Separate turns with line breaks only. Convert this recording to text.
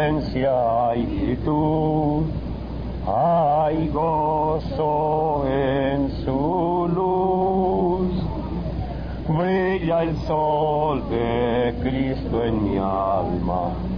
ciencia y virtud. Hay gozo en su luz. Brilla el sol de Cristo en mi alma.